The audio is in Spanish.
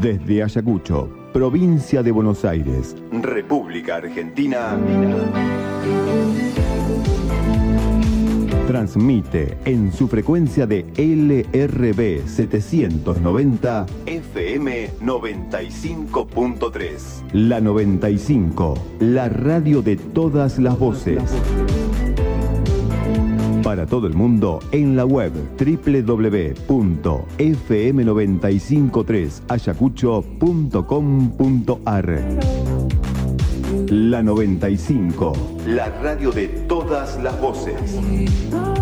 Desde Ayacucho, provincia de Buenos Aires, República Argentina. Transmite en su frecuencia de LRB 790 FM 95.3. La 95, la radio de todas las voces. Para todo el mundo en la web www.fm953ayacucho.com.ar. La 95, la radio de todas las voces.